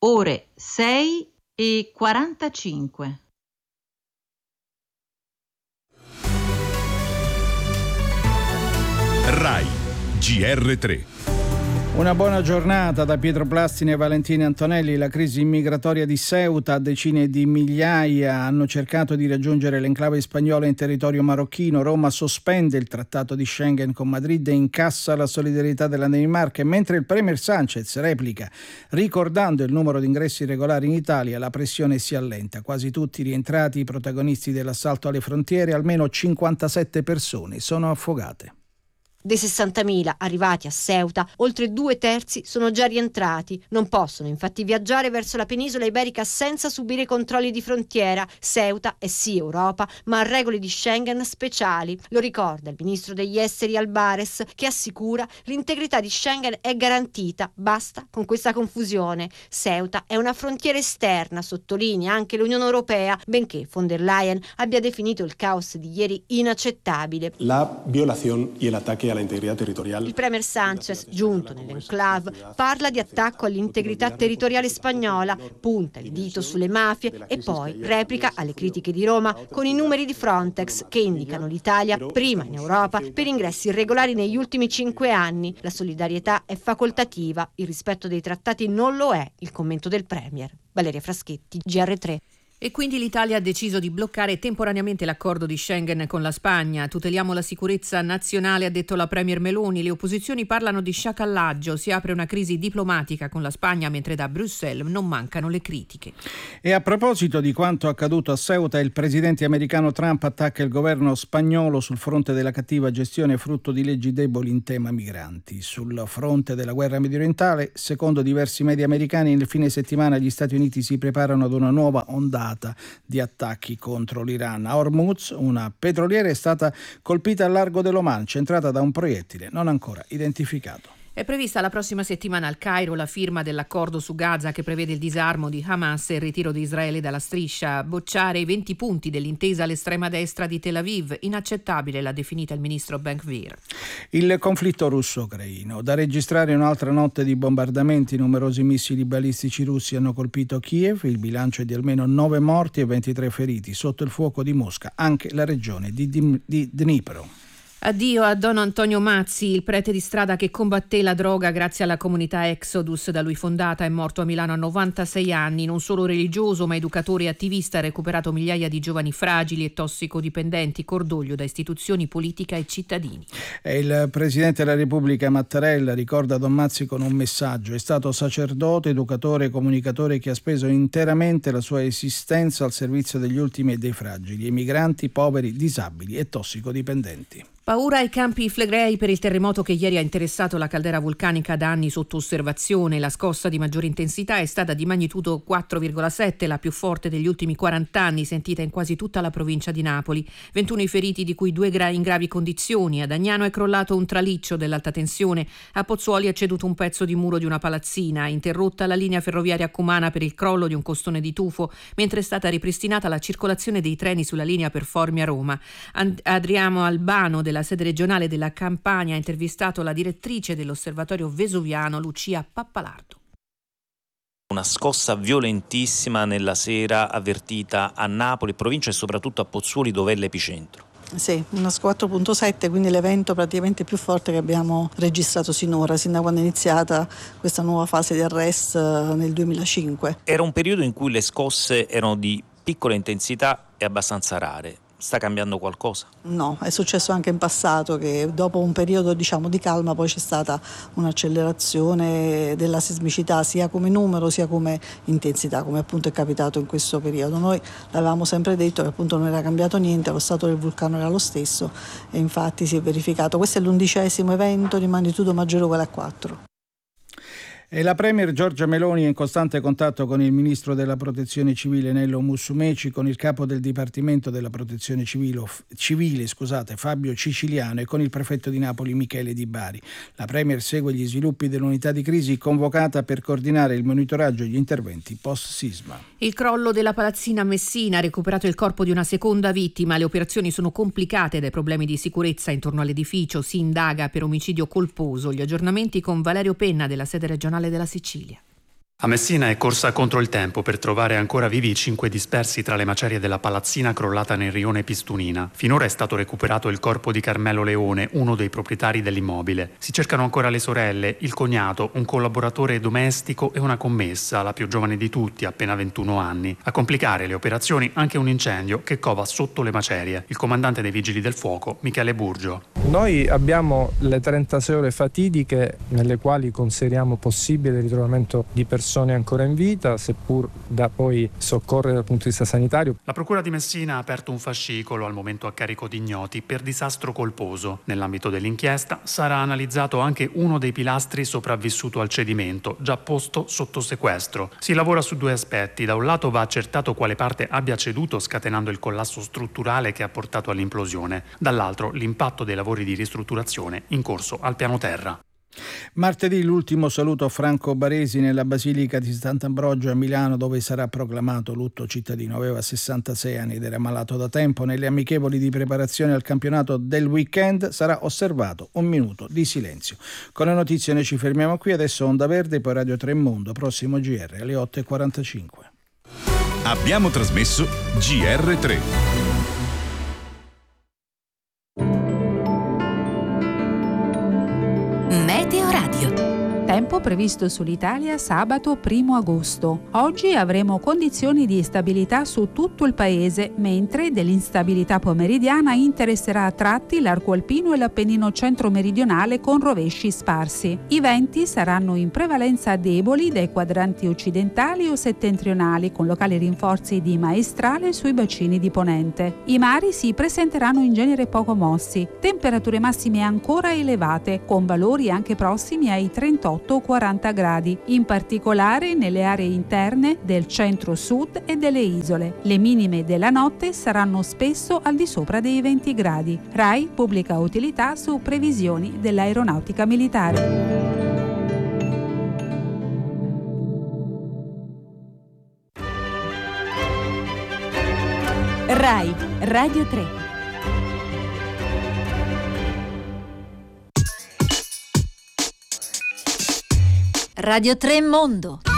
ore 6:45. RAI GR3. Una buona giornata da Pietro Plastini e Valentina Antonelli. La crisi migratoria di Ceuta, decine di migliaia hanno cercato di raggiungere l'enclave spagnola in territorio marocchino. Roma sospende il trattato di Schengen con Madrid e incassa la solidarietà della Danimarca, mentre il premier Sánchez replica ricordando il numero di ingressi regolari in Italia. La pressione si allenta, quasi tutti rientrati i protagonisti dell'assalto alle frontiere, almeno 57 persone sono affogate. Dei 60.000 arrivati a Ceuta, oltre 2/3 sono già rientrati. Non possono infatti viaggiare verso la penisola iberica senza subire controlli di frontiera. Ceuta è sì Europa, ma ha regole di Schengen speciali. Lo ricorda il ministro degli esteri Albares, che assicura l'integrità di Schengen è garantita. Basta con questa confusione. Ceuta è una frontiera esterna, sottolinea anche l'Unione Europea, benché von der Leyen abbia definito il caos di ieri inaccettabile. La violazione e l'attacco alla integrità territoriale. Il premier Sánchez, giunto nell'enclave, parla di attacco all'integrità territoriale spagnola, punta il dito sulle mafie e poi replica alle critiche di Roma con i numeri di Frontex che indicano l'Italia prima in Europa per ingressi irregolari negli ultimi 5 anni. La solidarietà è facoltativa, il rispetto dei trattati non lo è, il commento del premier. Valeria Fraschetti, GR3. E quindi l'Italia ha deciso di bloccare temporaneamente l'accordo di Schengen con la Spagna. Tuteliamo la sicurezza nazionale, ha detto la premier Meloni. Le opposizioni parlano di sciacallaggio. Si apre una crisi diplomatica con la Spagna, mentre da Bruxelles non mancano le critiche. E a proposito di quanto accaduto a Ceuta, il presidente americano Trump attacca il governo spagnolo sul fronte della cattiva gestione frutto di leggi deboli in tema migranti. Sul fronte della guerra mediorientale, secondo diversi media americani, nel fine settimana gli Stati Uniti si preparano ad una nuova ondata di attacchi contro l'Iran. A Hormuz una petroliera è stata colpita al largo dell'Oman, centrata da un proiettile non ancora identificato. È prevista la prossima settimana al Cairo la firma dell'accordo su Gaza che prevede il disarmo di Hamas e il ritiro di Israele dalla striscia. Bocciare i 20 punti dell'intesa all'estrema destra di Tel Aviv. Inaccettabile, l'ha definita il ministro Ben-Gvir. Il conflitto russo-ucraino. Da registrare un'altra notte di bombardamenti. Numerosi missili balistici russi hanno colpito Kiev. Il bilancio è di almeno 9 morti e 23 feriti. Sotto il fuoco di Mosca anche la regione di Dnipro. Addio a Don Antonio Mazzi, il prete di strada che combatté la droga grazie alla comunità Exodus da lui fondata. È morto a Milano a 96 anni, non solo religioso ma educatore e attivista. Ha recuperato migliaia di giovani fragili e tossicodipendenti, cordoglio da istituzioni, politica e cittadini. E il presidente della Repubblica Mattarella ricorda Don Mazzi con un messaggio: è stato sacerdote, educatore e comunicatore che ha speso interamente la sua esistenza al servizio degli ultimi e dei fragili, emigranti, poveri, disabili e tossicodipendenti. Paura ai Campi Flegrei per il terremoto che ieri ha interessato la caldera vulcanica da anni sotto osservazione. La scossa di maggiore intensità è stata di magnitudo 4,7, la più forte degli ultimi 40 anni, sentita in quasi tutta la provincia di Napoli. 21 i feriti, di cui 2 in gravi condizioni. Ad Agnano è crollato un traliccio dell'alta tensione. A Pozzuoli è ceduto un pezzo di muro di una palazzina. Interrotta la linea ferroviaria Cumana per il crollo di un costone di tufo, mentre è stata ripristinata la circolazione dei treni sulla linea per Formia-Roma. Adriano Albano della sede regionale della Campania ha intervistato la direttrice dell'osservatorio vesuviano Lucia Pappalardo. Una scossa violentissima nella sera avvertita a Napoli, provincia e soprattutto a Pozzuoli, dove è l'epicentro. Sì, una 4.7, quindi l'evento praticamente più forte che abbiamo registrato sinora, sin da quando è iniziata questa nuova fase di arrest nel 2005. Era un periodo in cui le scosse erano di piccola intensità e abbastanza rare. Sta cambiando qualcosa? No, è successo anche in passato che dopo un periodo di calma poi c'è stata un'accelerazione della sismicità sia come numero sia come intensità, come appunto è capitato in questo periodo. Noi l'avevamo sempre detto che appunto non era cambiato niente, lo stato del vulcano era lo stesso e infatti si è verificato. Questo è l'11° evento di magnitudo maggiore o uguale a 4. E la premier Giorgia Meloni è in costante contatto con il ministro della Protezione Civile Nello Musumeci, con il capo del Dipartimento della Protezione Civile, Fabio Ciciliano, e con il prefetto di Napoli Michele Di Bari. La premier segue gli sviluppi dell'unità di crisi convocata per coordinare il monitoraggio e gli interventi post-sisma. Il crollo della palazzina a Messina ha recuperato il corpo di una seconda vittima. Le operazioni sono complicate dai problemi di sicurezza intorno all'edificio. Si indaga per omicidio colposo. Gli aggiornamenti con Valerio Penna della sede regionale della Sicilia. A Messina è corsa contro il tempo per trovare ancora vivi i 5 dispersi tra le macerie della palazzina crollata nel rione Pistunina. Finora è stato recuperato il corpo di Carmelo Leone, uno dei proprietari dell'immobile. Si cercano ancora le sorelle, il cognato, un collaboratore domestico e una commessa, la più giovane di tutti, appena 21 anni. A complicare le operazioni anche un incendio che cova sotto le macerie. Il comandante dei Vigili del Fuoco, Michele Burgio. Noi abbiamo le 36 ore fatidiche nelle quali consideriamo possibile il ritrovamento di persone ancora in vita, seppur da poi soccorrere dal punto di vista sanitario. La Procura di Messina ha aperto un fascicolo al momento a carico di ignoti per disastro colposo. Nell'ambito dell'inchiesta sarà analizzato anche uno dei pilastri sopravvissuto al cedimento, già posto sotto sequestro. Si lavora su 2 aspetti. Da un lato va accertato quale parte abbia ceduto scatenando il collasso strutturale che ha portato all'implosione. Dall'altro l'impatto dei lavori di ristrutturazione in corso al piano terra. Martedì l'ultimo saluto a Franco Baresi nella Basilica di Sant'Ambrogio a Milano, dove sarà proclamato lutto cittadino. Aveva 66 anni ed era malato da tempo. Nelle amichevoli di preparazione al campionato del weekend sarà osservato un minuto di silenzio. Con le notizie noi ci fermiamo qui, adesso Onda Verde, poi Radio 3 Mondo, prossimo GR alle 8:45. Abbiamo trasmesso GR3. Meteo Radio. Tempo previsto sull'Italia sabato 1 agosto. Oggi avremo condizioni di stabilità su tutto il paese, mentre dell'instabilità pomeridiana interesserà a tratti l'arco alpino e l'Appennino centro-meridionale con rovesci sparsi. I venti saranno in prevalenza deboli dai quadranti occidentali o settentrionali, con locali rinforzi di maestrale sui bacini di ponente. I mari si presenteranno in genere poco mossi. Temperature massime ancora elevate, con valori anche prossimi ai 38-40 gradi, in particolare nelle aree interne del centro-sud e delle isole. Le minime della notte saranno spesso al di sopra dei 20 gradi. RAI pubblica utilità su previsioni dell'aeronautica militare. RAI Radio 3. Radio 3 Mondo.